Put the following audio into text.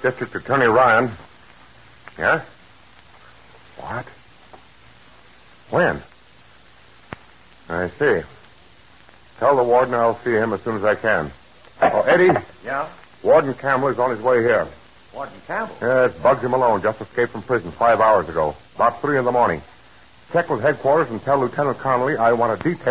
District Attorney Ryan. Yeah? What? When? I see. Tell the warden I'll see him as soon as I can. Oh, Eddie. Yeah? Warden Campbell is on his way here. Warden Campbell? Yes, Bugsy Malone just escaped from prison 5 hours ago. About 3 in the morning. Check with headquarters and tell Lieutenant Connolly I want a detail